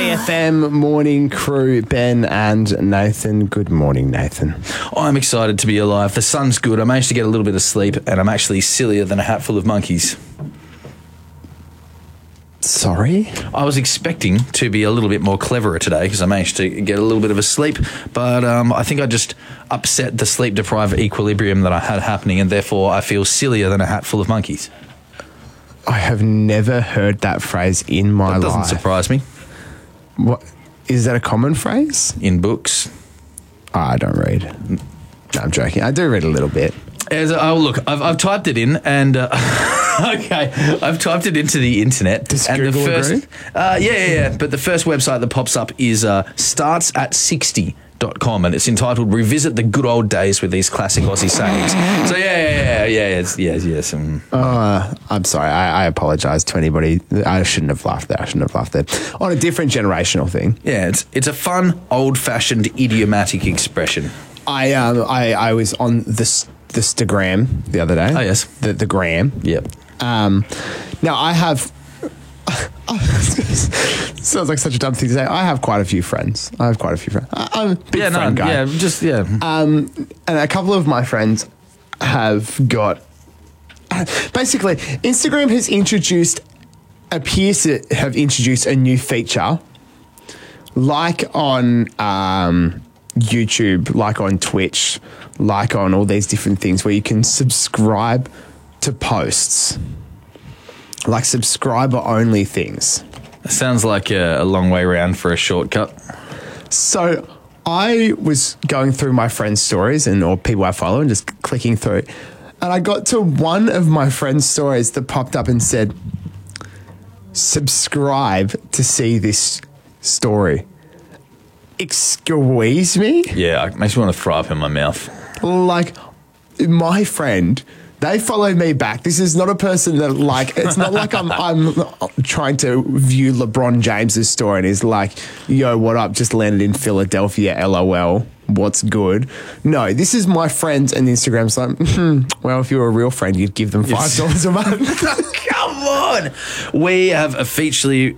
SAFM morning crew, Ben and Nathan. Good morning, Nathan. I'm excited to be alive. The sun's good. I managed to get a little bit of sleep, and I'm actually sillier than a hat full of monkeys. Sorry? I was expecting to be a little bit more cleverer today because I managed to get a little bit of a sleep, but I think I just upset the sleep-deprived equilibrium that I had happening, and therefore I feel sillier than a hat full of monkeys. I have never heard that phrase in my life. That doesn't surprise me. What is that a common phrase? In books. I don't read. No, I'm joking. I do read a little bit. Look, I've typed it in and... okay, I've typed it into the internet. Does and Google agree? Yeah. But the first website that pops up is startsatsixty.com, and it's entitled "Revisit the Good Old Days with These Classic Aussie Sayings." So yes. I'm sorry. I apologise to anybody. I shouldn't have laughed there. On a different generational thing. Yeah, it's a fun, old-fashioned, idiomatic expression. I was on the Instagram the other day. Oh yes, the gram. Yep. Now I have. Sounds like such a dumb thing to say. I have quite a few friends. I'm a big friend guy. And a couple of my friends have got. Basically, Instagram appears to have introduced a new feature, like on YouTube, like on Twitch, like on all these different things where you can subscribe to posts, like subscriber-only things. It sounds like a long way around for a shortcut. So I was going through my friends' stories or people I follow and just clicking through, and I got to one of my friends' stories that popped up and said, subscribe to see this story. Excuse me? Yeah, it makes me want to throw up in my mouth. Like, my friend, they followed me back. This is not a person that, like, it's not like I'm trying to view LeBron James's story and he's like, yo, what up? Just landed in Philadelphia, LOL. What's good? No, this is my friends, and Instagram's like, well, if you were a real friend, you'd give them $5 a month. Come on! We have officially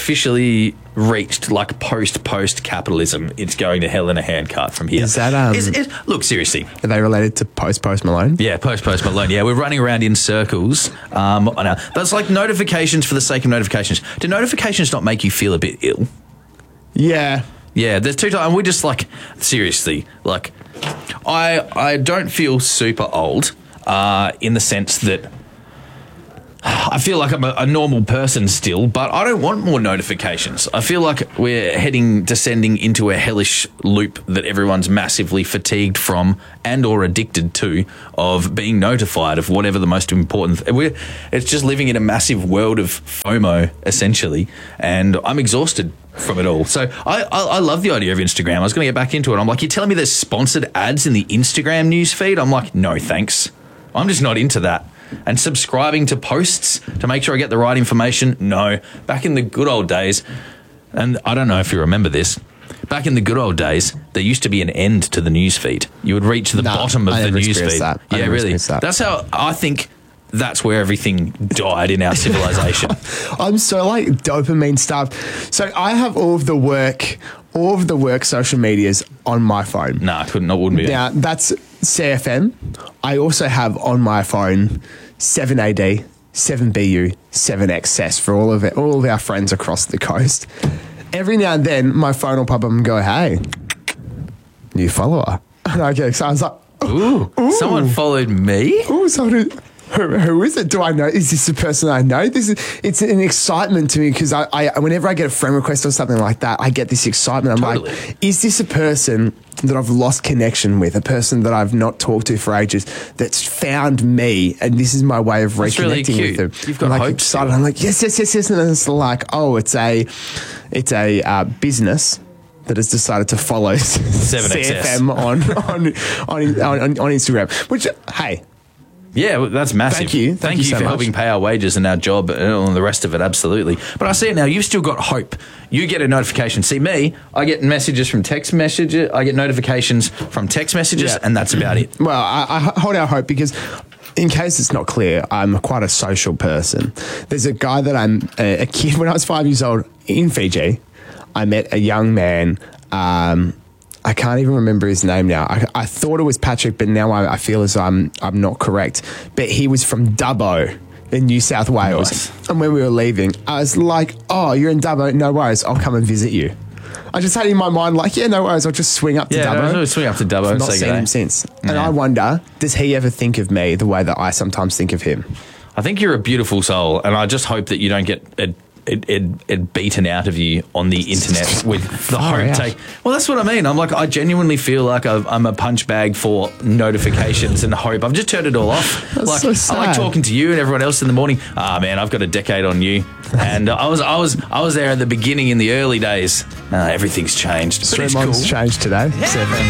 reached like post capitalism. It's going to hell in a handcart from here. Is that look, seriously, are they related to Post Malone? Yeah, Post Malone. Yeah, we're running around in circles. That's like notifications for the sake of notifications. Do notifications not make you feel a bit ill? Yeah. Yeah, there's two times. We just like, seriously, like, I don't feel super old in the sense that I feel like I'm a normal person still, but I don't want more notifications. I feel like we're descending into a hellish loop that everyone's massively fatigued from and or addicted to, of being notified of whatever the most important... It's just living in a massive world of FOMO, essentially, and I'm exhausted from it all. So I love the idea of Instagram. I was going to get back into it. I'm like, you're telling me there's sponsored ads in the Instagram newsfeed? I'm like, no, thanks. I'm just not into that. And subscribing to posts to make sure I get the right information? No. Back in the good old days, and I don't know if you remember this, back in the good old days, there used to be an end to the newsfeed. You would reach the bottom of the newsfeed. Yeah, really. That's how I think that's where everything died in our civilization. I'm so like dopamine stuff. So I have all of the work social medias on my phone. Nah, wouldn't be. Now that's CFM. I also have on my phone 7AD, 7BU, 7XS for all of our friends across the coast. Every now and then, my phone will pop up and go, "Hey, new follower." And I get excited. I was like, "Ooh, someone followed me." Ooh, someone. Who is it? Do I know? Is this the person I know? It's an excitement to me because I whenever I get a friend request or something like that, I get this excitement. I'm like, is this a person that I've lost connection with, a person that I've not talked to for ages, that's found me, and this is my way of reconnecting with them. You've got like hope excited. still. I'm like, yes, and it's like, oh, it's a business that has decided to follow 7XS. CFM on Instagram. Which, hey. Yeah, well, that's massive. Thank you so for helping pay our wages and our job and all the rest of it, absolutely. But I see it now, you've still got hope. You get a notification. See me, I get messages from text messages, I get notifications from text messages, and that's about it. Well, I hold out hope because, in case it's not clear, I'm quite a social person. There's a guy that I'm a kid when I was 5 years old in Fiji. I met a young man. I can't even remember his name now. I thought it was Patrick, but now I feel as though I'm not correct. But he was from Dubbo in New South Wales. Nice. And when we were leaving, I was like, "Oh, you're in Dubbo? No worries. I'll come and visit you." I just had in my mind like, "Yeah, no worries. I'll just swing up to Dubbo." No, swing up to Dubbo. I've And not say seen g'day. him since. And Yeah. I wonder, does he ever think of me the way that I sometimes think of him? I think you're a beautiful soul, and I just hope that you don't get it beaten out of you on the internet with the Far hope out. take. Well, that's what I mean. I'm like, I genuinely feel like I'm a punch bag for notifications and hope. I've just turned it all off. That's Like so I like sad. talking to you and everyone else in the morning. Man, I've got a decade on you, and I was there at the beginning in the early days. Everything's changed, but it's cool. Changed today. 7.